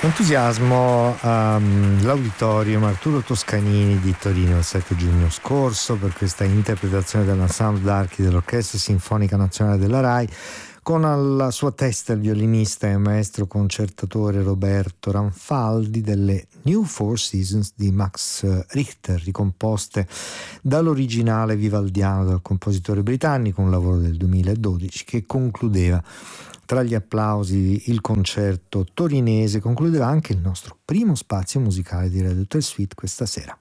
Entusiasmo l'Auditorium Arturo Toscanini di Torino il 7 giugno scorso per questa interpretazione dell'Ensemble d'Archi dell'Orchestra Sinfonica Nazionale della RAI, con alla sua testa il violinista e maestro concertatore Roberto Ranfaldi, delle New Four Seasons di Max Richter, ricomposte dall'originale vivaldiano del compositore britannico, un lavoro del 2012 che concludeva tra gli applausi il concerto torinese, concludeva anche il nostro primo spazio musicale di Radio Hotel Suite questa sera.